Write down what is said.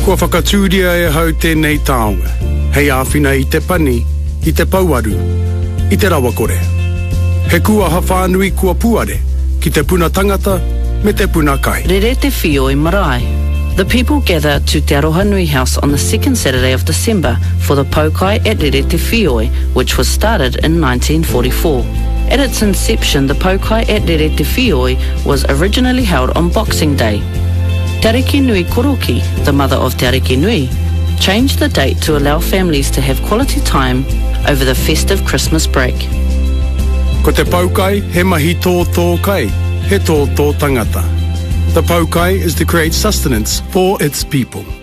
Kua whakatūria e hau tēnei taonga. Hei āwhina I te pani, I te pauaru, I te rawakore. He kua hawhanui kua puare, ki te puna tangata, me te puna kai. Rere te whioi marae. The people gather to Te Aroha Nui House on the second Saturday of December for the Paukai at Rere Te Whioi, which was started in 1944. At its inception, the Paukai at Rere Te Whioi was originally held on Boxing Day. Te Ariki Nui Koroki, the mother of Te Ariki Nui, changed the date to allow families to have quality time over the festive Christmas break. Ko te Paukai, he mahi tō kai, he tō tangata. The Paukai is to create sustenance for its people.